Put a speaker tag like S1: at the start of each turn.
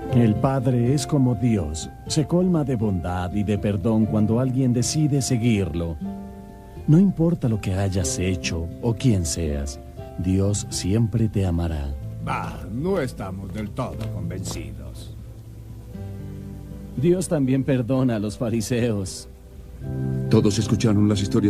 S1: El Padre es como Dios. Se colma de bondad y de perdón cuando alguien decide seguirlo. No importa lo que hayas hecho o quién seas, Dios siempre te amará.
S2: No estamos del todo convencidos.
S1: Dios también perdona a los fariseos.
S3: Todos escucharon las historias